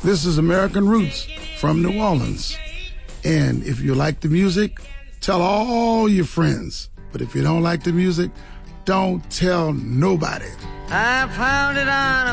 This is American Roots from New Orleans. And if you like the music, tell all your friends. But if you don't like the music, don't tell nobody. I found it on